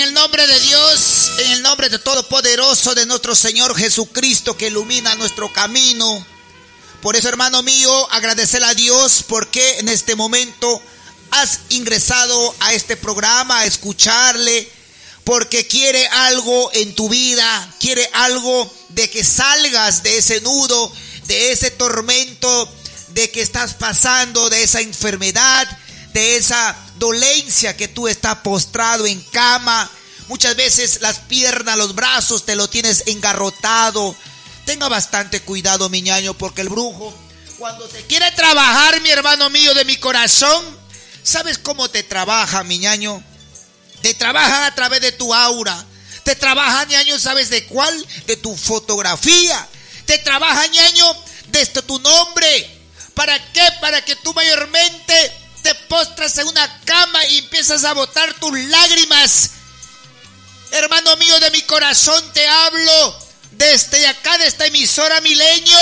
el nombre de Dios, en el nombre de Todopoderoso de nuestro Señor Jesucristo que ilumina nuestro camino. Por eso, hermano mío, agradecer a Dios porque en este momento has ingresado a este programa a escucharle, porque quiere algo en tu vida, quiere algo de que salgas de ese nudo, de ese tormento, de que estás pasando, de esa enfermedad, de esa dolencia que tú estás postrado en cama. Muchas veces las piernas, los brazos te lo tienes engarrotado. Tenga bastante cuidado, mi ñaño, porque el brujo, cuando te quiere trabajar, mi hermano mío de mi corazón, ¿sabes cómo te trabaja, mi ñaño? Te trabajan a través de tu aura. Te trabaja, ñaño, ¿sabes de cuál? De tu fotografía. Te trabaja, ñaño, desde tu nombre. ¿Para qué? Para que tú mayormente te postras en una cama y empiezas a botar tus lágrimas. Hermano mío de mi corazón, te hablo desde acá, de esta emisora Milenio.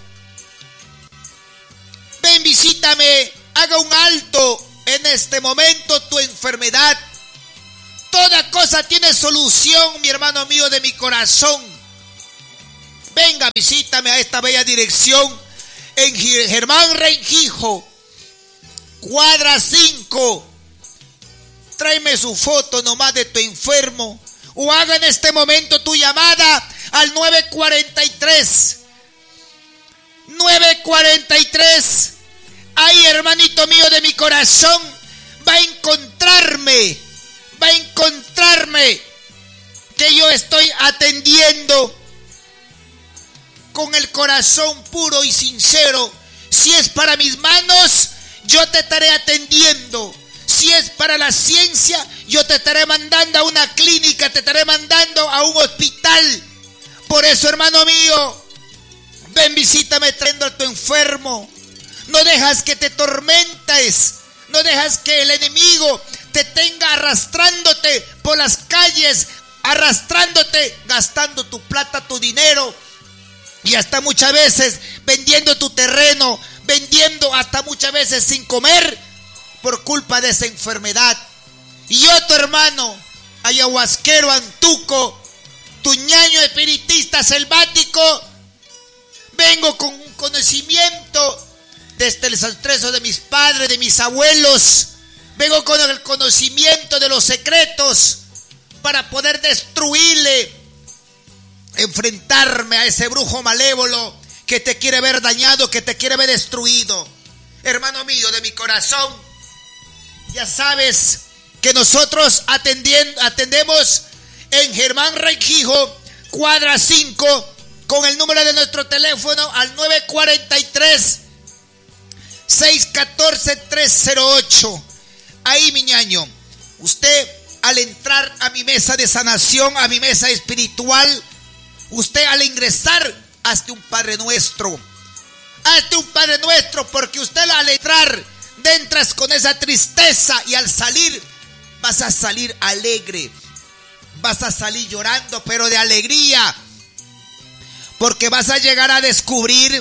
Ven, visítame, haga un alto en este momento tu enfermedad. Toda cosa tiene solución, mi hermano mío de mi corazón. Venga, visítame a esta bella dirección en Germán Rengifo, cuadra 5. Tráeme su foto nomás de tu enfermo, o haga en este momento tu llamada al 943. Ahí, hermanito mío de mi corazón, va a encontrarme que yo estoy atendiendo con el corazón puro y sincero. Si es para mis manos, yo te estaré atendiendo. Si es para la ciencia, yo te estaré mandando a una clínica, te estaré mandando a un hospital. Por eso, hermano mío, ven, visítame trayendo a tu enfermo. No dejas que te tormentes, no dejas que el enemigo te tenga arrastrándote por las calles, arrastrándote, gastando tu plata, tu dinero, y hasta muchas veces vendiendo tu terreno, vendiendo hasta muchas veces sin comer por culpa de esa enfermedad. Y yo, tu hermano, ayahuasquero antuco, tu ñaño espiritista selvático, vengo con un conocimiento desde el santrezo de mis padres, de mis abuelos. Vengo con el conocimiento de los secretos para poder destruirle, enfrentarme a ese brujo malévolo que te quiere ver dañado, que te quiere ver destruido. Hermano mío de mi corazón, ya sabes que nosotros atendemos en Germán Rengifo, cuadra 5, con el número de nuestro teléfono al 943-614-308. Ahí, mi ñaño, usted al entrar a mi mesa de sanación, a mi mesa espiritual, usted al ingresar, hazte un Padre Nuestro. Hazte un Padre Nuestro, porque usted al entrar, entras con esa tristeza, y al salir, vas a salir alegre. Vas a salir llorando, pero de alegría. Porque vas a llegar a descubrir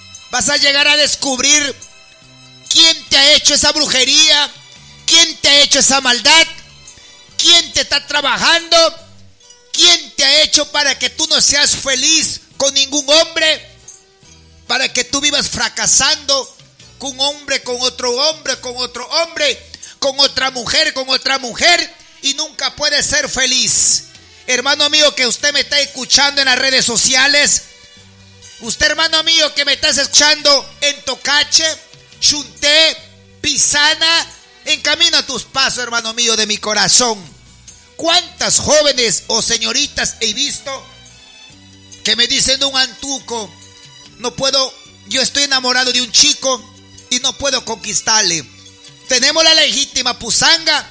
quién te ha hecho esa brujería, quién te ha hecho esa maldad, quién te está trabajando, quién te ha hecho para que tú no seas feliz con ningún hombre, para que tú vivas fracasando con un hombre, con otro hombre, con otro hombre, con otra mujer, y nunca puedes ser feliz. Hermano mío que usted me está escuchando en las redes sociales, usted, hermano mío que me estás escuchando en Tocache, Chunté, Pisana, encamina tus pasos, hermano mío de mi corazón. ¿Cuántas jóvenes o señoritas he visto que me dicen un antuco? No puedo, yo estoy enamorado de un chico y no puedo conquistarle. Tenemos la legítima pusanga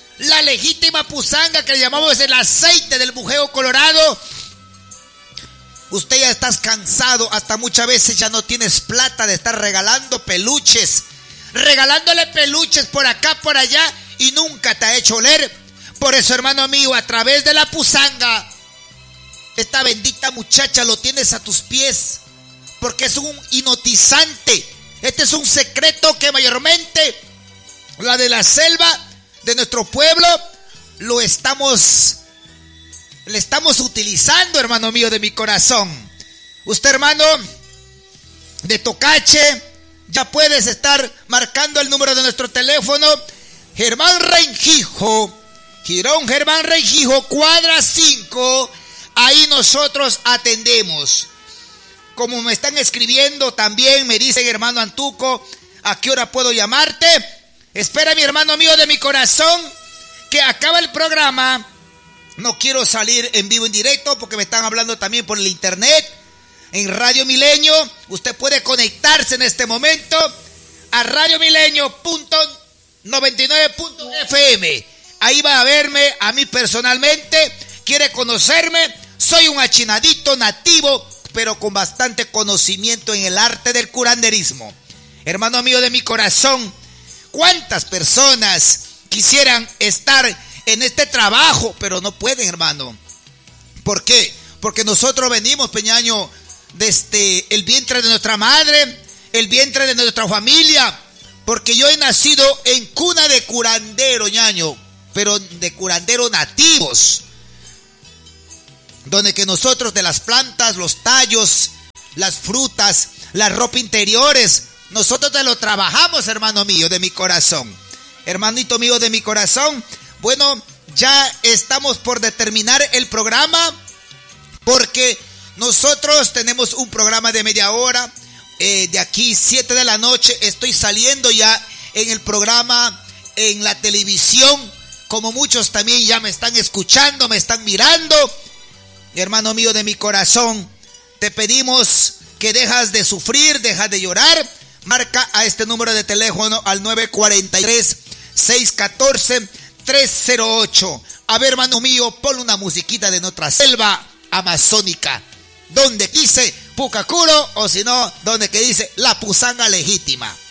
que le llamamos el aceite del bujeo colorado. Usted ya estás cansado, hasta muchas veces ya no tienes plata de estar regalándole peluches por acá, por allá, y nunca te ha hecho oler. Por eso, hermano mío, a través de la pusanga, esta bendita muchacha lo tienes a tus pies, porque es un hipnotizante. Este es un secreto que mayormente la de la selva de nuestro pueblo le estamos utilizando, hermano mío de mi corazón. Usted, hermano de Tocache, ya puedes estar marcando el número de nuestro teléfono. Germán Rengijo, Girón Germán Rengijo, cuadra 5. Ahí nosotros atendemos. Como me están escribiendo también, me dicen, hermano Antuco, ¿a qué hora puedo llamarte? Espera, mi hermano mío de mi corazón, que acaba el programa. No quiero salir en vivo en directo porque me están hablando también por el internet. En Radio Milenio, usted puede conectarse en este momento a radiomilenio.99.fm. Ahí va a verme a mí personalmente. ¿Quiere conocerme? Soy un achinadito nativo, pero con bastante conocimiento en el arte del curanderismo. Hermano mío de mi corazón, ¿cuántas personas quisieran estar en este trabajo, pero no pueden, hermano? ¿Por qué? Porque nosotros venimos, Peñaño, desde el vientre de nuestra madre, el vientre de nuestra familia, porque yo he nacido en cuna de curandero, ñaño, pero de curandero nativos, donde que nosotros de las plantas, los tallos, las frutas, la ropa interiores, nosotros te lo trabajamos, hermano mío de mi corazón. Hermanito mío de mi corazón, bueno, ya estamos por determinar el programa, porque nosotros tenemos un programa de media hora. De aquí 7 de la noche estoy saliendo ya en el programa, en la televisión, como muchos también ya me están escuchando, me están mirando. Hermano mío de mi corazón, te pedimos que dejas de sufrir, dejas de llorar. Marca a este número de teléfono al 943-614-308. A ver, hermano mío, ponle una musiquita de nuestra selva amazónica, donde dice Pucacuro, o si no, donde que dice la pusanga legítima.